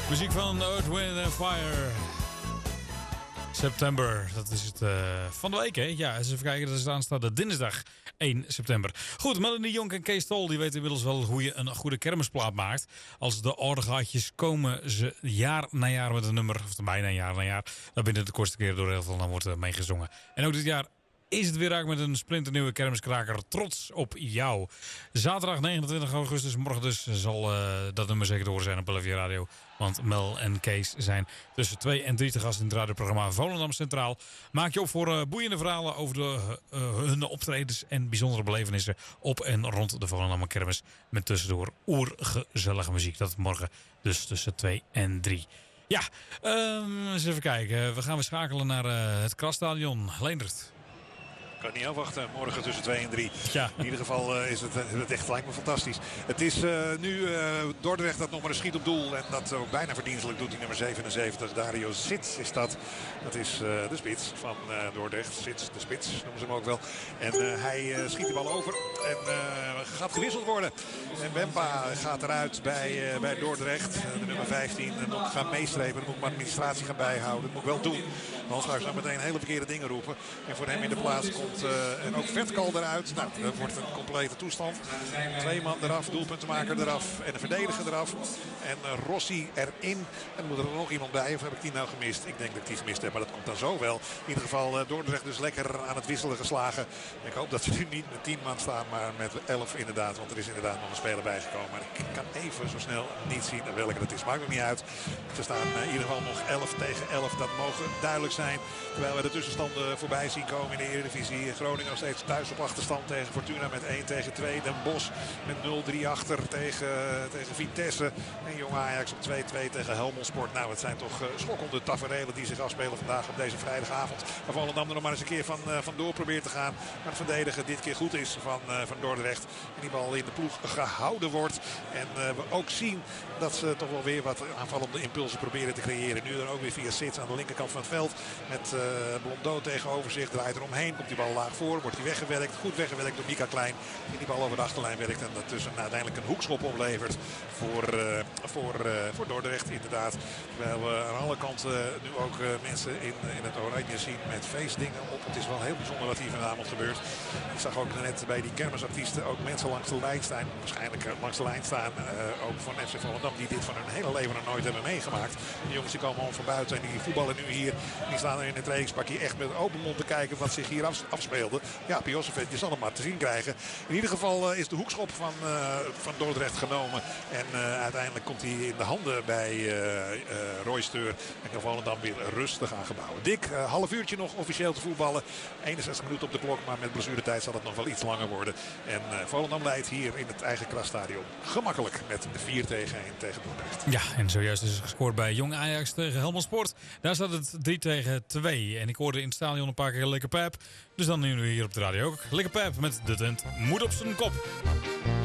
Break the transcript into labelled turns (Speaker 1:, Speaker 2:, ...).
Speaker 1: Muziek van Earth, Wind and Fire. September, dat is het van de week, hè? Ja, eens even kijken, dat is aanstaande dinsdag 1 september. Goed, Melanie Jonk en Kees Tol, die weten inmiddels wel hoe je een goede kermisplaat maakt. Als de ordegaatjes komen ze jaar na jaar met een nummer, of bijna jaar na jaar. Dan binnen de kortste keer door heel veel, dan wordt er meegezongen. En ook dit jaar is het weer raak met een splinternieuwe kermiskraker. Trots op jou. Zaterdag 29 augustus, morgen dus, zal dat nummer zeker te horen zijn op LFJ Radio. Want Mel en Kees zijn tussen 2 en 3 te gast in het radioprogramma Volendam Centraal. Maak je op voor boeiende verhalen over hun optredens en bijzondere belevenissen op en rond de Volendammer kermis. Met tussendoor oergezellige muziek. Dat morgen dus tussen 2 en 3. Ja, eens even kijken. We gaan weer schakelen naar het Krasstadion. Leendert.
Speaker 2: Ik kan niet afwachten. Morgen tussen 2 en 3.
Speaker 1: Ja.
Speaker 2: In ieder geval is het echt, lijkt me fantastisch. Het is nu Dordrecht dat nog maar een schiet op doel. En dat ook bijna verdienstelijk doet die nummer 77. Dario Sits is dat. Dat is de spits van Dordrecht. Sits, de spits noemen ze hem ook wel. En hij schiet de bal over. En gaat gewisseld worden. En Wempa gaat eruit bij Dordrecht. De nummer 15. En moet gaan meestrepen. Dan moet ik mijn administratie gaan bijhouden. Dat moet ik wel doen. Want straks zou meteen hele verkeerde dingen roepen. En voor hem in de plaats komt en ook Vetkal eruit. Nou, dat wordt een complete toestand. 2 man eraf, doelpuntenmaker eraf en een verdediger eraf. En Rossi erin. En dan moet er nog iemand bij. Of heb ik die nou gemist? Ik denk dat ik die gemist heb, maar dat komt dan zo wel. In ieder geval Dordrecht dus lekker aan het wisselen geslagen. Ik hoop dat ze nu niet met 10 man staan, maar met 11 inderdaad. Want er is inderdaad nog een speler bijgekomen. Maar ik kan even zo snel niet zien welke dat is. Maakt ook niet uit. Ze staan in ieder geval nog 11 tegen 11. Dat mogen duidelijk zijn. Terwijl we de tussenstanden voorbij zien komen in de Eredivisie. Groningen nog steeds thuis op achterstand tegen Fortuna met 1 tegen 2. Den Bosch met 0-3 achter tegen Vitesse. En Jong Ajax op 2-2 tegen Helmond Sport. Nou, het zijn toch schokkende taferelen die zich afspelen vandaag op deze vrijdagavond. Waar Volendam er nog maar eens een keer vandoor probeert te gaan. Maar het verdedigen dit keer goed is van Dordrecht. En die bal in de ploeg gehouden wordt. En we ook zien dat ze toch wel weer wat aanvallende impulsen proberen te creëren. Nu dan ook weer via Sits aan de linkerkant van het veld. Met Blondeau tegenover zich. Draait er omheen. Komt die bal laag voor. Wordt hij weggewerkt. Goed weggewerkt door Mika Klein. Die bal over de achterlijn werkt. En dat tussen uiteindelijk een hoekschop oplevert voor Dordrecht inderdaad. Terwijl we aan alle kanten nu ook mensen in het oranje zien met feestdingen op. Het is wel heel bijzonder wat hier vanavond gebeurt. Ik zag ook net bij die kermisartiesten ook mensen langs de lijn staan. Waarschijnlijk langs de lijn staan. Ook van FC Volendam die dit van hun hele leven nog nooit hebben meegemaakt. De jongens die komen van buiten en die voetballen nu hier. Die staan er in het trainingspakje echt met open mond te kijken wat zich hier afspeelde. Ja, Piosevet, je zal hem maar te zien krijgen. In ieder geval is de hoekschop van Dordrecht genomen. En uiteindelijk komt hij in de handen bij Roy Steur. En kan Volendam weer rustig aan gebouwen. Dik, half uurtje nog officieel te voetballen. 61 minuten op de klok, maar met blessuretijd zal het nog wel iets langer worden. En Volendam leidt hier in het eigen Krasstadion gemakkelijk met 4 tegen 1 tegen Dordrecht.
Speaker 1: Ja, en zojuist is er gescoord bij Jong Ajax tegen Helmond Sport. Daar staat het 3 tegen 2. En ik hoorde in het stadion een paar keer Lekker Pep. Dus dan nu hier op de radio ook. Lekker Pep met de tent moet op zijn kop.